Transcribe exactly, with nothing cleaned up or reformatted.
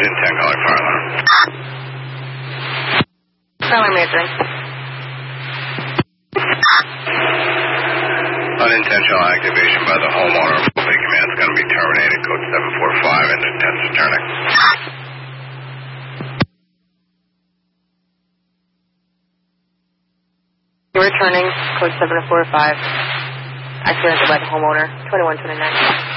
Engine ten calling fire alarm. Fire alarm answering. Unintentional activation by the homeowner. Full command is going to be terminated. Code seven four five and intends returning. Returning, code seven four five. Accident by the homeowner, twenty-one twenty-nine.